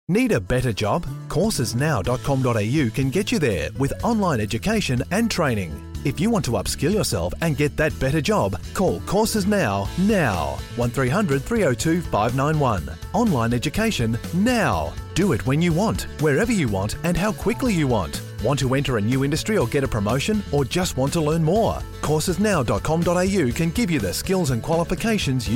Need a better job? Coursesnow.com.au can get you there with online education and training. If you want to upskill yourself and get that better job, call Courses Now. 1300 302 591. Online education now. Do it when you want, wherever you want and how quickly you want. Want to enter a new industry or get a promotion, or just want to learn more? Coursesnow.com.au can give you the skills and qualifications you